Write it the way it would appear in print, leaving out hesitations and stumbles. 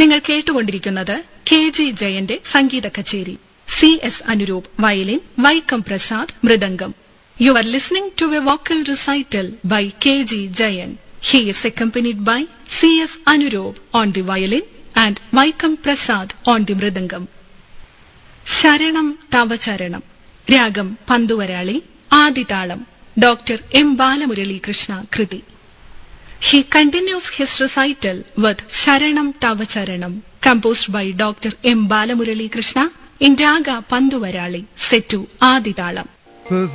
നിങ്ങൾ കേട്ടുകൊണ്ടിരിക്കുന്നത് KG ജയന്റെ സംഗീത കച്ചേരി. CS Anuroop violin, Vaikom Prasad mridangam. You are listening to a vocal recital by KG Jayan. He is accompanied by CS Anuroop on the violin and Vaikam Prasad on the mridangam. ശരണം തവചരണം. രാഗം Pantuvarali. ആദിതാളം. Dr. M. Balamurali Krishna കൃതി. He continues his recital with Sharanam Tavacharanam, composed by Dr. M. Balamurali Krishna in Raga Panduvarali, set to Aditalam.